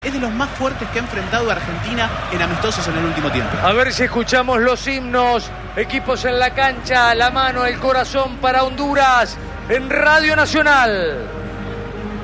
Es de los más fuertes que ha enfrentado a Argentina en amistosos en el último tiempo. A ver si escuchamos los himnos. Equipos en la cancha, la mano, el corazón para Honduras en Radio Nacional.